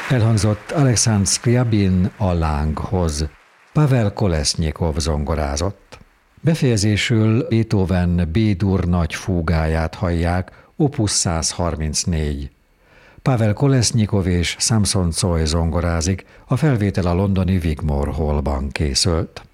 Elhangzott Alekszandr Szkriabin a Lánghoz. Pavel Kolesznyikov zongorázott. Befejezésül Beethoven B-dur nagy fúgáját hallják, opus 134. Pavel Kolesznyikov és Samson Coy zongorázik, a felvétel a londoni Wigmore Hallban készült.